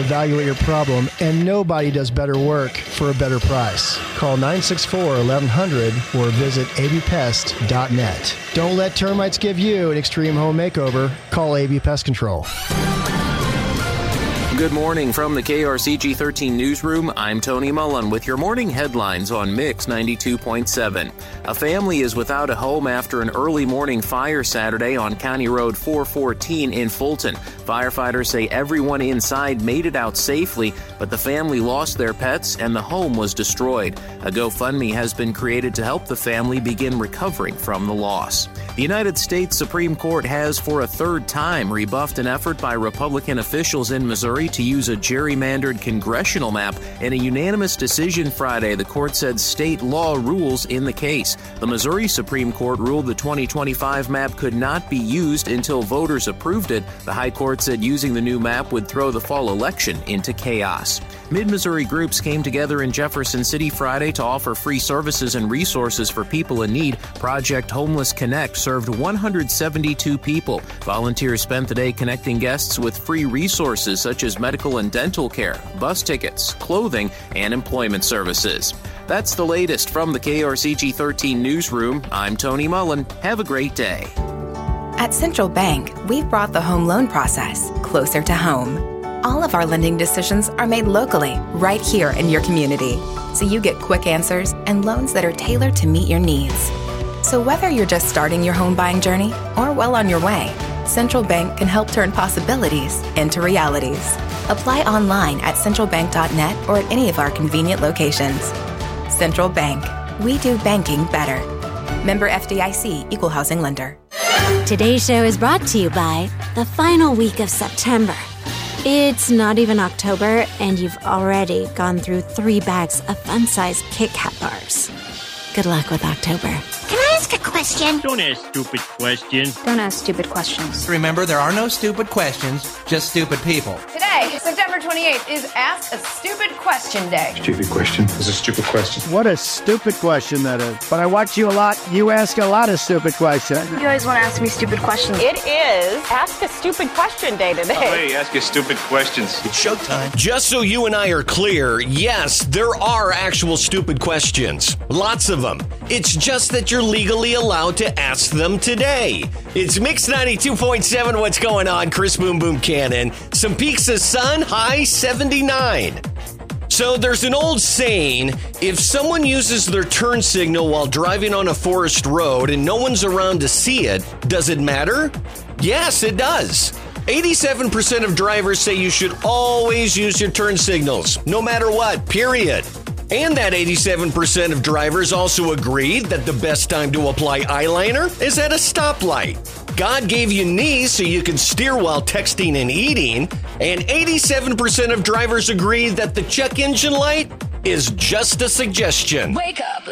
evaluate your problem, and nobody does better work for a better price. Call 964-1100 or visit abpest.net. Don't let termites give you an extreme home makeover. Call AB Pest Control. Good morning from the KRCG 13 newsroom. I'm Tony Mullen with your morning headlines on Mix 92.7. A family is without a home after an early morning fire Saturday on County Road 414 in Fulton. Firefighters say everyone inside made it out safely, but the family lost their pets and the home was destroyed. A GoFundMe has been created to help the family begin recovering from the loss. The United States Supreme Court has, for a third time, rebuffed an effort by Republican officials in Missouri to use a gerrymandered congressional map. In a unanimous decision Friday, the court said state law rules in the case. The Missouri Supreme Court ruled the 2025 map could not be used until voters approved it. The High Court said using the new map would throw the fall election into chaos. Mid-Missouri groups came together in Jefferson City Friday to offer free services and resources for people in need. Project Homeless Connect served 172 people. Volunteers spent the day connecting guests with free resources such as medical and dental care, bus tickets, clothing, and employment services. That's the latest from the KRCG 13 newsroom. I'm Tony Mullen. Have a great day. At Central Bank, we've brought the home loan process closer to home. All of our lending decisions are made locally, right here in your community, so you get quick answers and loans that are tailored to meet your needs. So whether you're just starting your home buying journey or well on your way, Central Bank can help turn possibilities into realities. Apply online at centralbank.net or at any of our convenient locations. Central Bank. We do banking better. Member FDIC, Equal Housing Lender. Today's show is brought to you by the final week of September. It's not even October, and you've already gone through 3 bags of fun-sized Kit Kat bars. Good luck with October. Can I ask a question? Don't ask stupid questions. Don't ask stupid questions. Remember, there are no stupid questions, just stupid people. Today, September 28th, is Ask a Stupid Question Day. Stupid question is a stupid question. What a stupid question that is. But I watch you a lot. You ask a lot of stupid questions. You always want to ask me stupid questions. It is Ask a Stupid Question Day today. Oh, hey, ask your stupid questions. It's showtime. Just so you and I are clear, yes, there are actual stupid questions. Lots of them. It's just that you're legally allowed to ask them today. It's Mix 92.7. What's going on? Chris Boom Boom Cannon. Some peaks of sun, high 79. So there's an old saying, if someone uses their turn signal while driving on a forest road and no one's around to see it, does it matter? Yes, it does. 87% of drivers say you should always use your turn signals, no matter what, period. And that 87% of drivers also agreed that the best time to apply eyeliner is at a stoplight. God gave you knees so you can steer while texting and eating, and 87% of drivers agreed that the check engine light is just a suggestion. Wake up!